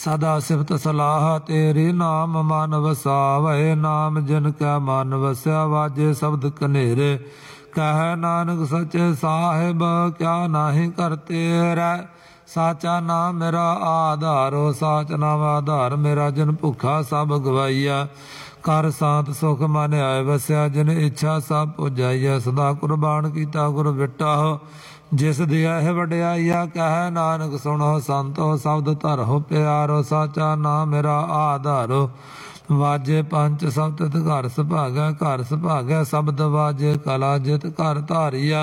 सदा सिफत सलाह तेरी नाम मन वसावे। नाम जिन कै मन वस्या वाजे शब्द कनेरे। कह नानक सचे साहिब क्या नाही करते रै। साचा नाम मेरा आधारो साच नाम आधार मेरा। जिन भुखा सब गवाइया कर शांत सुख मन आए वस्या। जिन इच्छा सब पुजाइया सदा कुर्बान कीता गुर बिटा हो। जिस दिया है वड्याइया कह नानक सुनो संतो शब्द धरो प्यारो। साचा नाम मेरा आधारो वाजे पंच सप्त घर सुभागा। घर सुभागा शब्द वाजे कला जित घर धारिया।